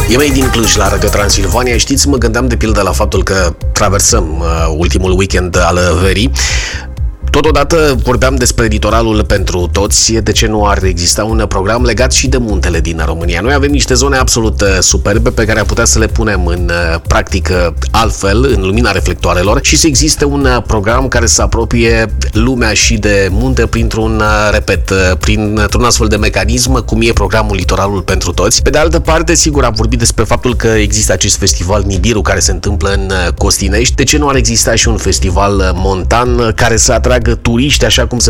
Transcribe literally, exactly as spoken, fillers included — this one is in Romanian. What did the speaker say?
E mai din Cluj la Radio Transilvania. Știți, mă gândeam de pildă la faptul că traversăm uh, ultimul weekend al verii. Totodată vorbeam despre litoralul pentru toți. De ce nu ar exista un program legat și de muntele din România? Noi avem niște zone absolut superbe pe care am putea să le punem în practică altfel, în lumina reflectoarelor, și să existe un program care să apropie lumea și de munte printr-un, repet, printr-un astfel de mecanism, cum e programul Litoralul pentru toți. Pe de altă parte, sigur, am vorbit despre faptul că există acest festival Nibiru care se întâmplă în Costinești. De ce nu ar exista și un festival montan care să atragă turiști, așa cum se